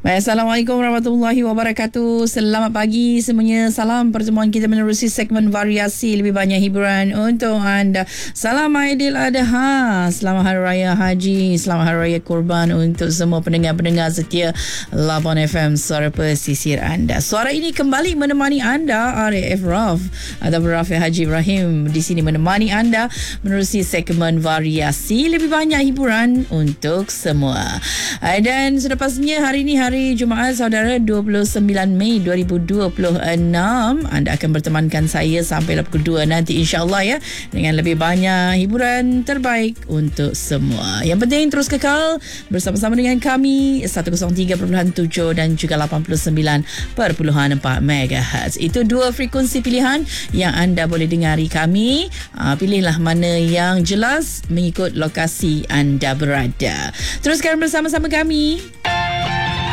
Baik, Assalamualaikum warahmatullahi wabarakatuh. Selamat pagi semuanya. Salam pertemuan kita menerusi segmen variasi lebih banyak hiburan untuk anda. Salam Aidiladha. Selamat Hari Raya Haji. Selamat Hari Raya Kurban untuk semua pendengar-pendengar setia Labuan FM, suara pesisir anda. Suara ini kembali menemani anda, RAF Raf ataupun Rafiq Haji Ibrahim di sini menemani anda menerusi segmen variasi lebih banyak hiburan untuk semua. Dan sudah pastinya hari ini hari Jumaat saudara 29 Mei 2026 anda akan bertemankan saya sampai pukul 2 nanti insya-Allah ya, dengan lebih banyak hiburan terbaik untuk semua. Yang penting terus kekal bersama-sama dengan kami 103.7 dan juga 89.4 MHz. Itu dua frekuensi pilihan yang anda boleh dengari kami. Pilihlah mana yang jelas mengikut lokasi anda berada. Teruskan bersama-sama kami.